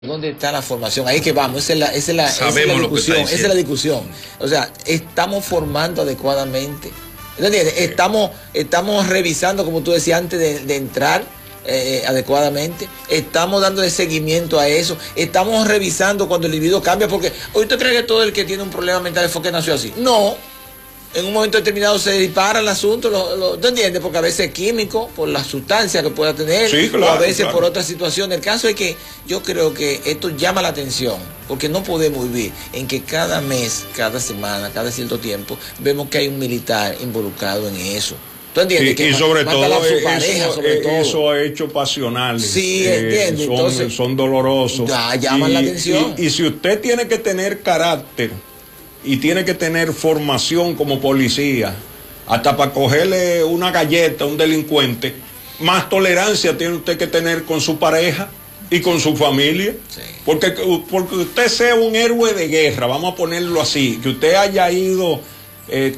¿Dónde está la formación? Ahí que vamos, esa es la discusión, esa es la discusión. O sea, estamos formando adecuadamente. ¿Entiendes? Estamos revisando, como tú decías, antes de entrar adecuadamente. Estamos dando seguimiento a eso. Estamos revisando cuando el individuo cambia, porque hoy usted cree que todo el que tiene un problema mental es porque nació así. No. En un momento determinado se dispara el asunto, ¿tú entiendes? Porque a veces es químico, por la sustancia que pueda tener, sí, claro, o a veces claro, por otra situación. El caso es que yo creo que esto llama la atención, porque no podemos vivir en que cada mes, cada semana, cada cierto tiempo, vemos que hay un militar involucrado en eso. ¿Tú entiendes? Y sobre todo, su pareja, esos hechos pasionales, sí, entiende. Entonces, son dolorosos. Llaman la atención. Y si usted tiene que tener carácter y tiene que tener formación como policía, hasta para cogerle una galleta a un delincuente, más tolerancia tiene usted que tener con su pareja y con su familia. Sí. Porque usted sea un héroe de guerra, vamos a ponerlo así, que usted haya ido 3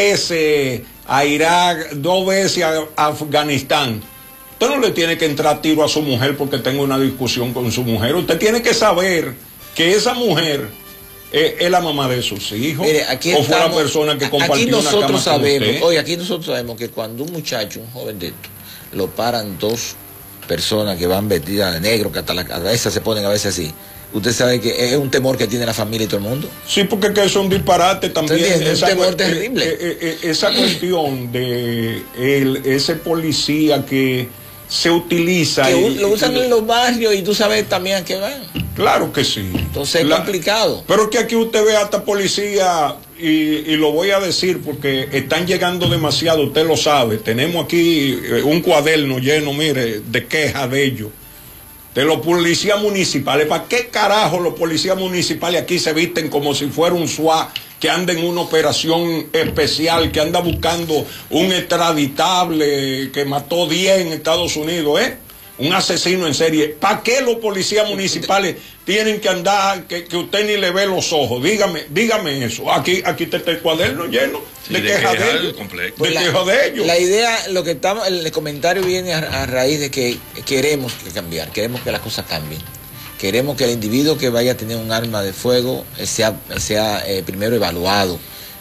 veces a Irak, 2 veces a Afganistán. Usted no le tiene que entrar a tiro a su mujer porque tenga una discusión con su mujer. Usted tiene que saber que esa mujer es la mamá de sus hijos. Mire, aquí o fue la persona que compartió una cama con usted. Oye, aquí nosotros sabemos que cuando un muchacho, un joven de esto, lo paran 2 personas que van vestidas de negro, que hasta la cabeza se ponen a veces así. Usted sabe que es un temor que tiene la familia y todo el mundo. Sí, porque que es un disparate también. Es un temor terrible. Esa cuestión de ese policía que se utiliza. Que lo usan en los barrios y tú sabes también a qué van. Claro que sí. Entonces es complicado. Pero que aquí usted ve hasta policía, y lo voy a decir porque están llegando demasiado, usted lo sabe. Tenemos aquí un cuaderno lleno, mire, de quejas de ellos. De los policías municipales. ¿Para qué carajo los policías municipales aquí se visten como si fuera un SWAT que anda en una operación especial, que anda buscando un extraditable que mató 10 en Estados Unidos, un asesino en serie? ¿Para qué los policías municipales tienen que andar que usted ni le ve los ojos? Dígame eso. Aquí está el cuaderno lleno de quejas de ellos. Pues de ellos. La idea, el comentario viene a raíz de que queremos cambiar, queremos que las cosas cambien. Queremos que el individuo que vaya a tener un arma de fuego sea primero evaluado.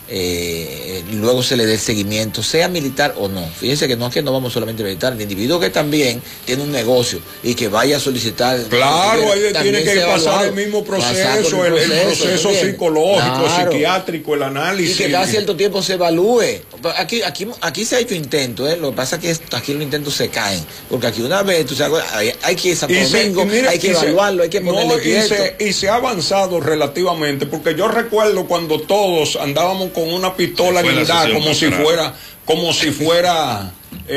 Luego se le dé el seguimiento, sea militar o no. Fíjense que no vamos solamente a militar, el individuo que también tiene un negocio y que vaya a solicitar. Claro, ahí tiene que pasar el mismo proceso, el proceso psicológico, psiquiátrico, el análisis. Y que cada cierto tiempo se evalúe. Aquí se ha hecho intentos, lo que pasa es que aquí los intentos se caen. Porque aquí una vez, tú sabes, hay que ir a Santo Domingo, hay que evaluarlo, hay que ponerle quieto. Y se ha avanzado relativamente, porque yo recuerdo cuando todos andábamos con una pistola blindada como si fuera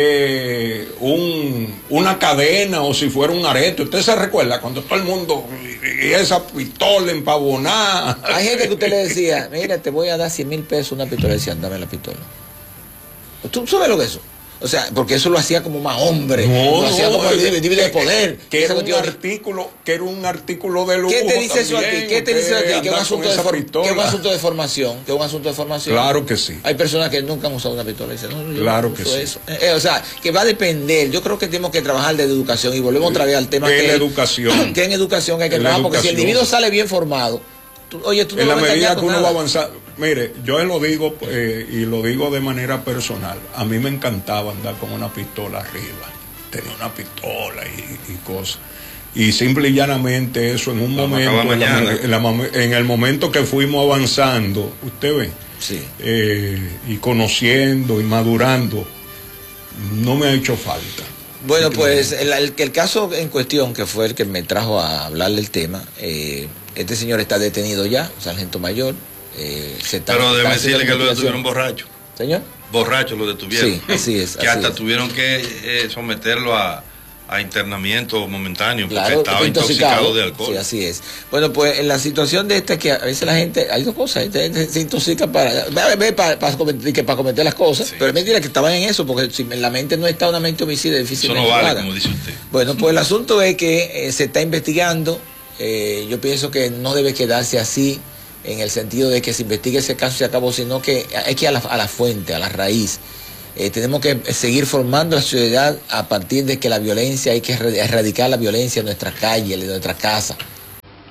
una cadena o si fuera un arete. ¿Usted se recuerda cuando todo el mundo y esa pistola empavonada? Hay gente que usted le decía, mira, te voy a dar 100,000 pesos una pistola, y decían, dame la pistola. ¿Tú sabes lo que es eso? O sea, porque eso lo hacía como más hombre, lo hacía como el de poder. Que era un artículo de lujo. ¿Qué te dice eso a ti? ¿Qué te dice a ti? Que es un asunto de formación. Claro que sí. Hay personas que nunca han usado una pistola y dicen, no, yo claro no que uso sí. Eso. O sea, que va a depender. Yo creo que tenemos que trabajar de educación y volvemos otra vez al tema que en educación. Que en educación hay que trabajar, porque si el individuo sale bien formado, tú no en la medida que uno va a avanzar. Mire, yo lo digo y lo digo de manera personal. A mí me encantaba andar con una pistola arriba. Tenía una pistola y cosas. Y simple y llanamente eso en un momento, en el momento que fuimos avanzando, usted ve, sí. Y conociendo y madurando, no me ha hecho falta. Bueno, pues el caso en cuestión, que fue el que me trajo a hablar del tema, este señor está detenido ya, sargento mayor. Pero debe decirle que lo detuvieron borracho. ¿Señor? Borracho lo detuvieron. Sí, así es. Que hasta tuvieron que someterlo a internamiento momentáneo, porque claro, estaba intoxicado de alcohol. Sí, así es. Bueno, pues en la situación de esta, que a veces la gente, hay 2 cosas, se intoxica para cometer las cosas, sí. Pero es mentira que estaban en eso, porque si en la mente no está una mente homicida, es difícil. Eso no vale, como dice usted. Bueno, pues el asunto es que se está investigando. Yo pienso que no debe quedarse así, en el sentido de que se investigue ese caso y se acabó, sino que hay que ir a la fuente, a la raíz. Tenemos que seguir formando la sociedad a partir de que la violencia, hay que erradicar la violencia en nuestras calles, en nuestra casa.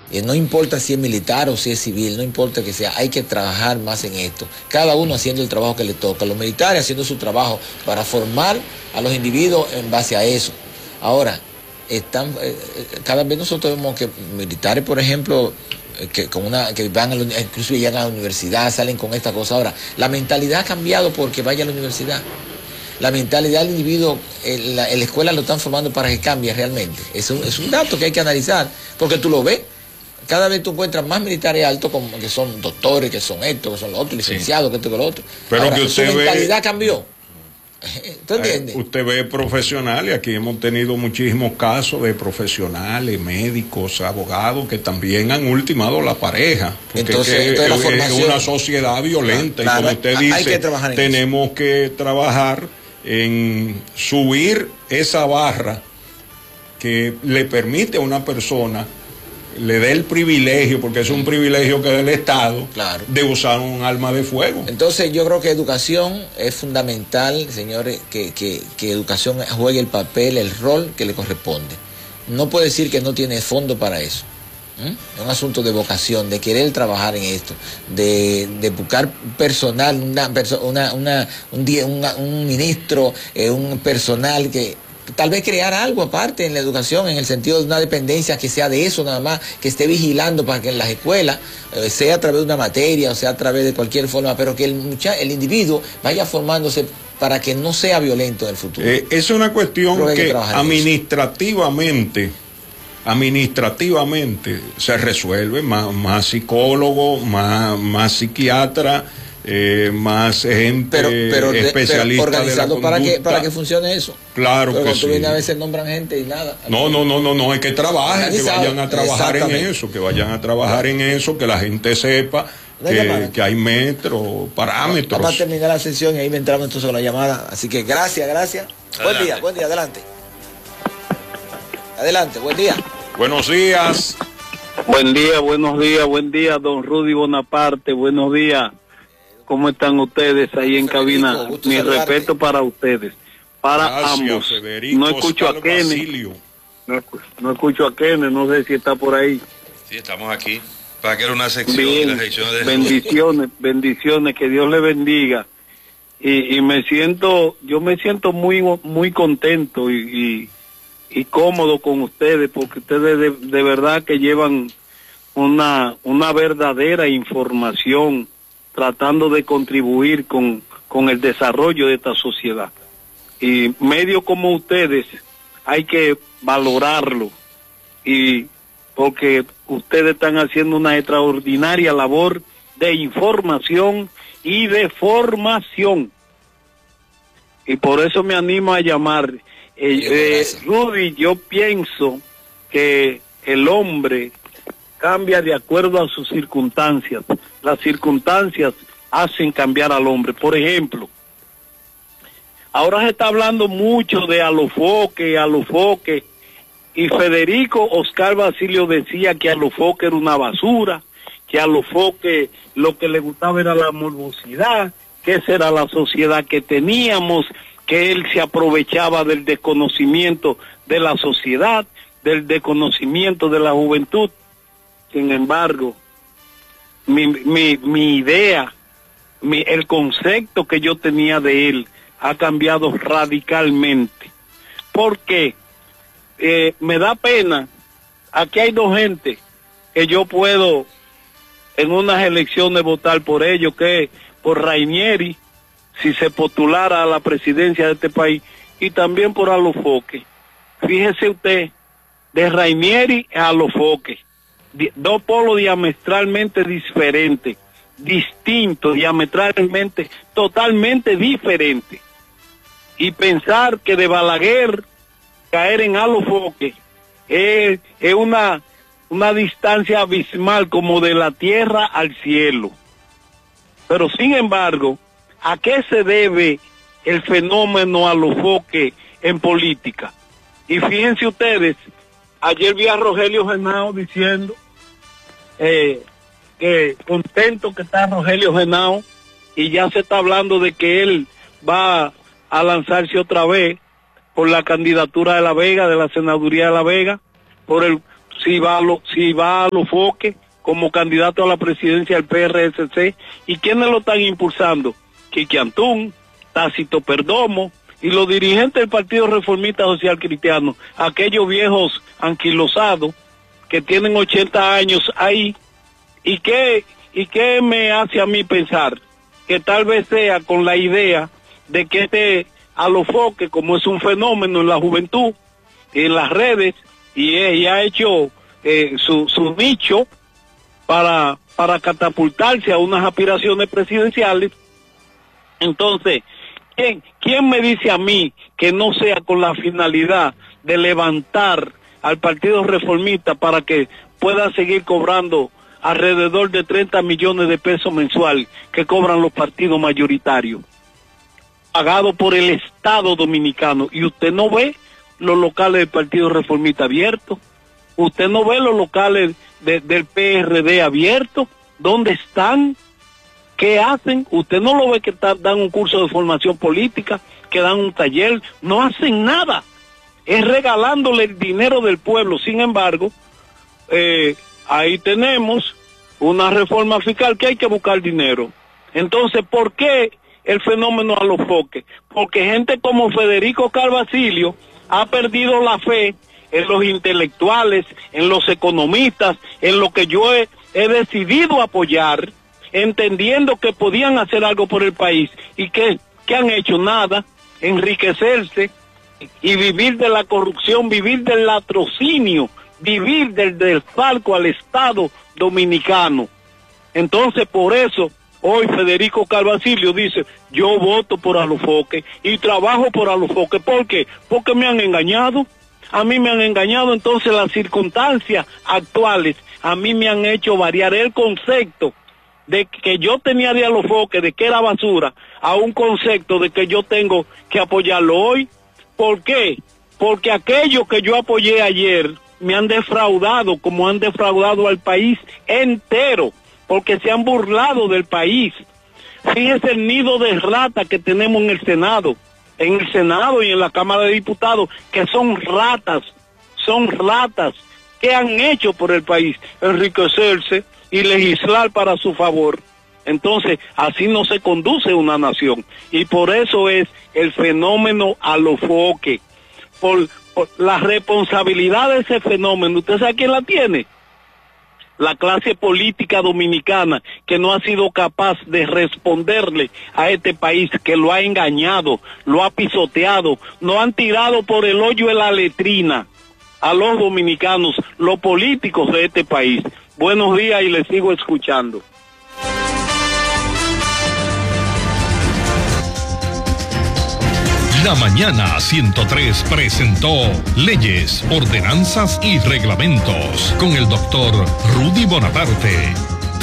No importa si es militar o si es civil, no importa que sea, hay que trabajar más en esto. Cada uno haciendo el trabajo que le toca. Los militares haciendo su trabajo para formar a los individuos en base a eso. Ahora, cada vez nosotros vemos que militares, por ejemplo, que van incluso llegan a la universidad, salen con esta cosa. Ahora, la mentalidad ha cambiado porque vaya a la universidad. La mentalidad del individuo, en la escuela lo están formando para que cambie realmente. Es un dato que hay que analizar, porque tú lo ves. Cada vez tú encuentras más militares altos que son doctores, que son estos, que son los otros, licenciados, que esto, que lo otro. Pero ahora, que usted su mentalidad cambió. ¿Tú entiendes? Usted ve profesionales, aquí hemos tenido muchísimos casos de profesionales, médicos, abogados, que también han ultimado la pareja. Porque entonces es una sociedad violenta. Claro, y como usted dice, tenemos que trabajar en subir esa barra que le permite a una persona, le dé el privilegio, porque es un privilegio que del Estado, claro, de usar un arma de fuego. Entonces yo creo que educación es fundamental, señores, que educación juegue el papel, el rol que le corresponde. No puede decir que no tiene fondo para eso. Es un asunto de vocación, de querer trabajar en esto, de buscar personal, un ministro, un personal que tal vez crear algo aparte en la educación, en el sentido de una dependencia que sea de eso nada más, que esté vigilando para que en las escuelas, sea a través de una materia o sea a través de cualquier forma, pero que el individuo vaya formándose para que no sea violento en el futuro. Es una cuestión que administrativamente se resuelve, más psicólogos, más psiquiatra, más gente especialista, pero organizado de la conducta, para que funcione eso. Claro. Pero que sí. A veces nombran gente y nada. No, es que trabajen, que vayan a trabajar en eso, que la gente sepa que hay parámetros. Vamos a terminar la sesión y ahí me entramos entonces con la llamada. Así que gracias. Adelante. Buen día, adelante, buen día. Buenos días. Buen día, don Rudy Bonaparte, buenos días. ¿Cómo están ustedes ahí en cabina? Mi respeto para ustedes, para ambos. Federico, no escucho a Kenneth. No escucho a Kenneth, no sé si está por ahí. Sí, estamos aquí. Para que era una sección. Bien, bendiciones, que Dios le bendiga. Y yo me siento muy contento y cómodo con ustedes, porque ustedes de verdad que llevan una verdadera información, tratando de contribuir con el desarrollo de esta sociedad. Y medios como ustedes hay que valorarlo, y porque ustedes están haciendo una extraordinaria labor de información y de formación. Y por eso me animo a llamar. Rudy, yo pienso que el hombre cambia de acuerdo a sus circunstancias. Las circunstancias hacen cambiar al hombre. Por ejemplo, ahora se está hablando mucho de Alofoque, y Federico Oscar Basilio decía que Alofoque era una basura, que Alofoque lo que le gustaba era la morbosidad, que esa era la sociedad que teníamos, que él se aprovechaba del desconocimiento de la sociedad, del desconocimiento de la juventud. Sin embargo, mi idea, el concepto que yo tenía de él ha cambiado radicalmente. Porque me da pena, aquí hay dos gente que yo puedo en unas elecciones votar por ellos, que es por Rainieri, si se postulara a la presidencia de este país, y también por Alofoque. Fíjese usted, de Rainieri a Alofoque, dos polos diametralmente diferentes, distintos, diametralmente, totalmente diferentes. Y pensar que de Balaguer caer en Alofoque es una distancia abismal, como de la tierra al cielo. Pero sin embargo, ¿a qué se debe el fenómeno Alofoque en política? Y fíjense ustedes, ayer vi a Rogelio Henao diciendo que contento que está Rogelio Henao, y ya se está hablando de que él va a lanzarse otra vez por la candidatura de La Vega, de la senaduría de La Vega, por si va a los foques como candidato a la presidencia del PRSC. ¿Y quiénes lo están impulsando? Quique Antún, Tácito Perdomo y los dirigentes del Partido Reformista Social Cristiano, aquellos viejos anquilosados que tienen 80 años ahí. ¿Y qué me hace a mí pensar? Que tal vez sea con la idea de que Alofoque, como es un fenómeno en la juventud, en las redes, y ha hecho su nicho para catapultarse a unas aspiraciones presidenciales. Entonces, ¿quién me dice a mí que no sea con la finalidad de levantar al Partido Reformista para que pueda seguir cobrando alrededor de 30 millones de pesos mensual que cobran los partidos mayoritarios, pagado por el Estado Dominicano? Y usted no ve los locales del Partido Reformista abiertos, usted no ve los locales del PRD abiertos. ¿Dónde están? ¿Qué hacen? Usted no lo ve que dan un curso de formación política, que dan un taller, no hacen nada, es regalándole el dinero del pueblo. Sin embargo, ahí tenemos una reforma fiscal que hay que buscar dinero. Entonces, ¿por qué el fenómeno Alofoque? Porque gente como Federico Calvacilio ha perdido la fe en los intelectuales, en los economistas, en lo que yo he decidido apoyar, entendiendo que podían hacer algo por el país. ¿Y que han hecho? Nada, enriquecerse y vivir de la corrupción, vivir del latrocinio, vivir del desfalco al Estado Dominicano. Entonces, por eso hoy Federico Calvacilio dice: yo voto por Alofoque y trabajo por Alofoque. ¿Por qué? Porque me han engañado. A mí me han engañado. Entonces las circunstancias actuales a mí me han hecho variar el concepto de que yo tenía de Alofoque, de que era basura, a un concepto de que yo tengo que apoyarlo hoy. ¿Por qué? Porque aquellos que yo apoyé ayer me han defraudado, como han defraudado al país entero, porque se han burlado del país. Fíjese el nido de rata que tenemos en el Senado y en la Cámara de Diputados, que son ratas. ¿Qué han hecho por el país? Enriquecerse y legislar para su favor. Entonces, así no se conduce una nación. Y por eso es el fenómeno Alofoque. Por la responsabilidad de ese fenómeno, ¿usted sabe quién la tiene? La clase política dominicana, que no ha sido capaz de responderle a este país, que lo ha engañado, lo ha pisoteado, no han tirado por el hoyo de la letrina a los dominicanos, los políticos de este país. Buenos días y les sigo escuchando. La Mañana 103 presentó Leyes, Ordenanzas y Reglamentos con el doctor Rudy Bonaparte.